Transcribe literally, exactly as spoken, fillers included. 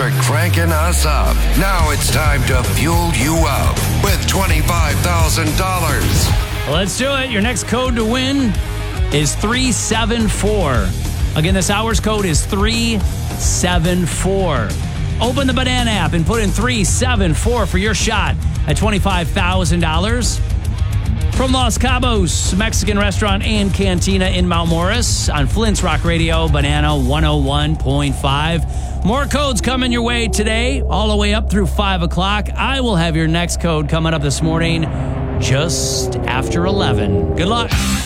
are cranking us up. Now it's time to fuel you up with twenty-five thousand dollars. Let's do it. Your next code to win is three seven four. Again, this hour's code is three seven four. Open the Banana app and put in three seven four for your shot at twenty-five thousand dollars. From Los Cabos, Mexican restaurant and cantina in Mount Morris on Flint's Rock Radio, Banana one oh one point five. More codes coming your way today, all the way up through five o'clock. I will have your next code coming up this morning just after eleven. Good luck.